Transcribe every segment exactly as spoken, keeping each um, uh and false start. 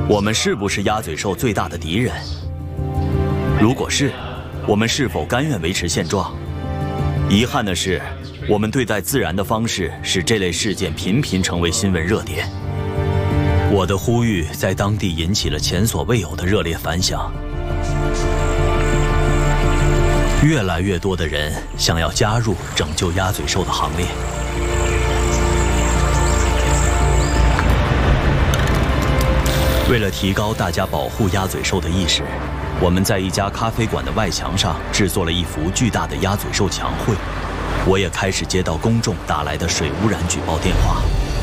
我们是不是鸭嘴兽最大的敌人？如果是，我们是否甘愿维持现状？遗憾的是，我们对待自然的方式使这类事件频频成为新闻热点。我的呼吁在当地引起了前所未有的热烈反响。越来越多的人想要加入拯救鸭嘴兽的行列。为了提高大家保护鸭嘴兽的意识，我们在一家咖啡馆的外墙上制作了一幅巨大的鸭嘴兽墙绘。我也开始接到公众打来的水污染举报电话。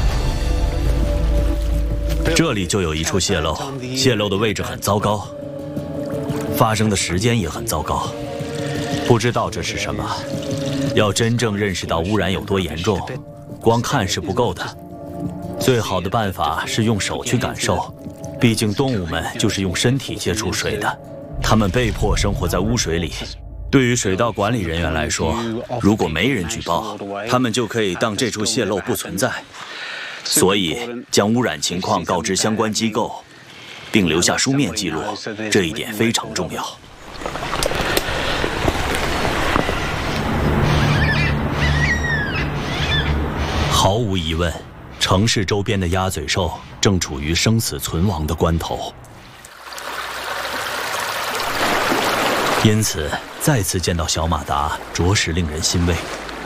这里就有一处泄漏，泄漏的位置很糟糕，发生的时间也很糟糕。不知道这是什么。要真正认识到污染有多严重，光看是不够的。最好的办法是用手去感受，毕竟动物们就是用身体接触水的，它们被迫生活在污水里。对于水稻管理人员来说，如果没人举报，他们就可以当这处泄漏不存在。所以，将污染情况告知相关机构，并留下书面记录，这一点非常重要。毫无疑问，城市周边的鸭嘴兽正处于生死存亡的关头。因此，再次见到小马达，着实令人欣慰。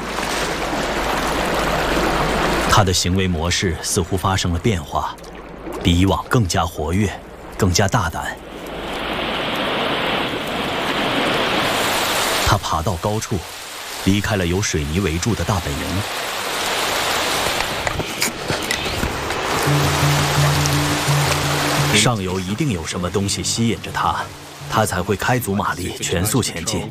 它的行为模式似乎发生了变化，比以往更加活跃，更加大胆。它爬到高处，离开了由水泥围住的大本营。上游一定有什么东西吸引着它，它才会开足马力，全速前进。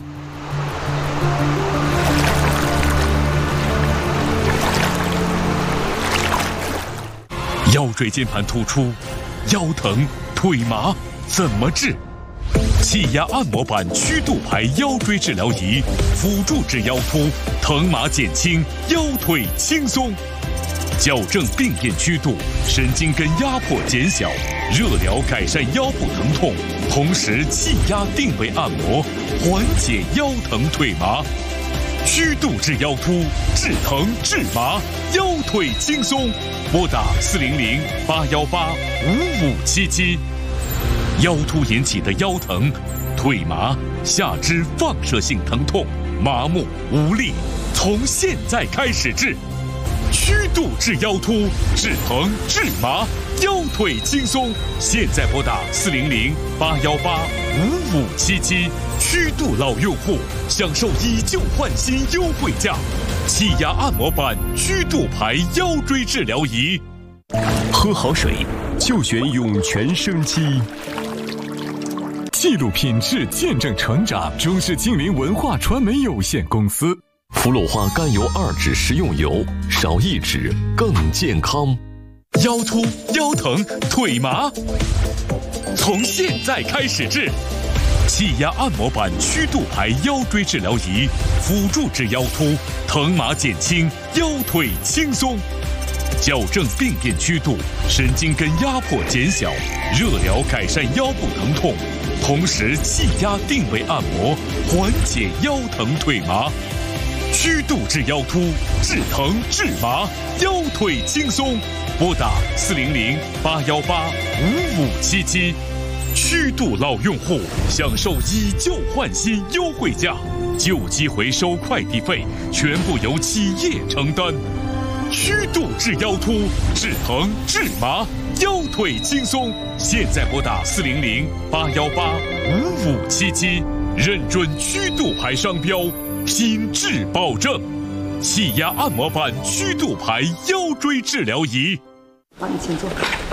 腰椎间盘突出、腰疼、腿麻，怎么治？气压按摩板曲度排腰椎治疗仪，辅助治腰突，疼麻减轻，腰腿轻松。矫正病变曲度，神经根压迫减小，热疗改善腰部疼痛，同时气压定位按摩，缓解腰疼腿麻。曲度治腰突，治疼治麻，腰腿轻松。拨打四零零八幺八五五七七。腰突引起的腰疼、腿麻、下肢放射性疼痛、麻木无力，从现在开始治。曲度治腰突，治疼治麻，腰腿轻松。现在拨打四零零八幺八五五七七。曲度老用户享受以旧换新优惠价，气压按摩板曲度排腰椎治疗仪。 喝好水就选涌泉生机。记录品质，见证成长。中视精灵文化传媒有限公司。 氟鲁化甘油二酯食用油，少一酯更健康。 腰突、腰疼、腿麻，从现在开始治。气压按摩板曲度排腰椎治疗仪，辅助治腰突，疼麻减轻，腰腿轻松。矫正病变曲度，神经根压迫减小，热疗改善腰部疼痛，同时气压定位按摩，缓解腰疼腿麻。曲度治腰突，治疼治麻，腰腿轻松。拨打四零零八幺八五五七七。曲度老用户享受以旧换新优惠价，旧机回收快递费全部由企业承担。曲度治腰突，治疼治麻，腰腿轻松。现在拨打四零零八幺八五五七七，认准曲度牌商标，品质保证。气压按摩板曲度牌腰椎治疗仪。 好，你请坐。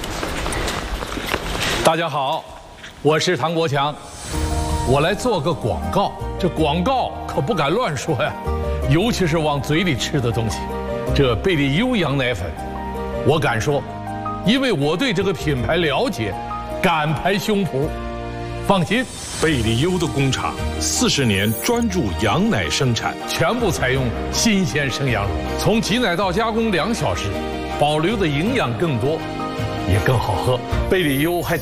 大家好，我是唐国强，我来做个广告。这广告可不敢乱说呀，尤其是往嘴里吃的东西。这贝利优羊奶粉，我敢说，因为我对这个品牌了解，敢拍胸脯。放心， 贝利优的工厂四十年专注羊奶生产， 全部采用新鲜生羊乳，从挤奶到加工两小时，保留的营养更多，也更好喝。贝利优还